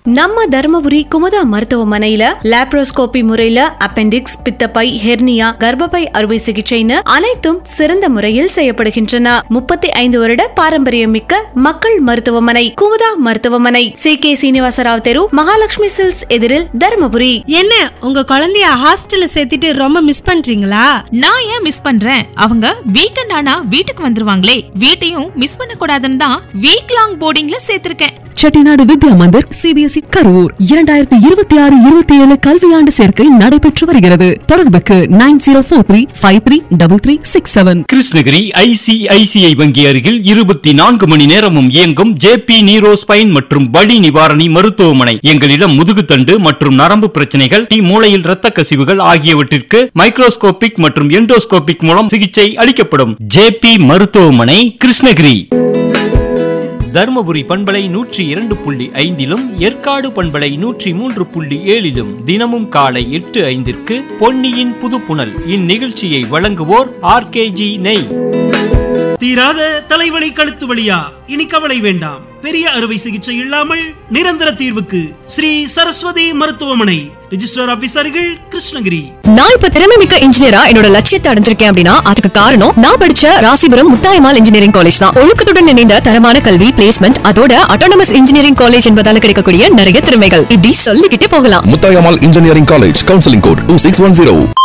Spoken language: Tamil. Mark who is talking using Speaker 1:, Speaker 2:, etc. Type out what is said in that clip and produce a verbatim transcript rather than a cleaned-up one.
Speaker 1: நம்ம தர்மபுரி குமுதா மருத்துவமனையில லாப்ரோஸ்கோபி முறையில அப்பெண்டிக்ஸ், பித்தப்பை, ஹெர்னியா, கர்ப்பப்பை அறுவை சிகிச்சைன்னு அனைத்தும் சிறந்த முறையில் செய்யப்படுகின்றன. முப்பத்தி ஐந்து வருட பாரம்பரியம் மிக்க மக்கள் மருத்துவமனை குமுதா மருத்துவமனை, சி கே சீனிவாசராவ் தெரு, மகாலட்சுமி சில்ஸ் எதிரில், தர்மபுரி.
Speaker 2: என்ன உங்க குழந்தைய ஹாஸ்டல்ல சேர்த்துட்டு ரொம்ப மிஸ் பண்றீங்களா?
Speaker 3: நான் ஏன் மிஸ் பண்றேன்? அவங்க வீக்கெண்ட் ஆனா வீட்டுக்கு வந்துருவாங்களே, வீட்டையும் மிஸ் பண்ண கூடாதுன்னு தான் week long போர்டிங்ல சேர்த்திருக்கேன்.
Speaker 4: Chettinad Vidya Mandir CBSE Karur இரண்டாயிரத்தி இருபத்தி ஆறு இருபத்தி ஏழு கல்வியாண்டு சேர்க்கை நடைபெற்று வருகிறது. தொடர்புக்கு nine zero four three five three double three six seven.
Speaker 5: Krishnagiri ICICI வங்கி அருகில் இருபத்தி நான்கு மணி நேரமும் இயங்கும் ஜேபி நீரோ ஸ்பைன் மற்றும் வலி நிவாரணி மருத்துவமனை. எங்களிடம் முதுகுத்தண்டு மற்றும் நரம்பு பிரச்சனைகள், மூளையில் இரத்த கசிவுகள் ஆகியவற்றிற்கு மைக்ரோஸ்கோபிக் மற்றும் எண்டோஸ்கோபிக் மூலம் சிகிச்சை அளிக்கப்படும். ஜேபி மருத்துவமனை, கிருஷ்ணகிரி. தர்மபுரி பண்பலை நூற்றி இரண்டு புள்ளி ஐந்திலும் ஏற்காடு பண்பலை நூற்றி மூன்று புள்ளி ஏழிலும் தினமும் காலை எட்டு ஐந்திற்கு பொன்னியின் புதுப்புணல். இந்நிகழ்ச்சியை வழங்குவோர் ஆர்கேஜி நெய்.
Speaker 6: தீராத தலைவலி, கழுத்து வலியா? இனி கவலை வேண்டாம். பெரிய அறுவை சிகிச்சை இல்லாமல் நிரந்தர தீர்வுக்கு ஸ்ரீ சரஸ்வதி மருத்துவமனை, ரிஜிஸ்டர் ஆபீசர்கள், கிருஷ்ணகிரி.
Speaker 7: நான் இப்ப திறமை மிக்க இன்ஜினியரா என்னோட லட்சியத்தை அடைஞ்சிருக்கேன் அப்படின்னா அதுக்கு காரணம் நான் படிச்ச ராசிபுரம் முத்தாயம்மாள் இன்ஜினியரிங் காலேஜ் தான். ஒழுக்கத்துடன் இணைந்த தரமான கல்வி, பிளேஸ்மெண்ட், அதோட அட்டானமஸ் இன்ஜினியரிங் காலேஜ் என்பதால கிடைக்கக்கூடிய நிறைய திறமைகள் இப்படி சொல்லிக்கிட்டே போகலாம்.
Speaker 8: Muthayammal engineering college, counselling code two six one zero.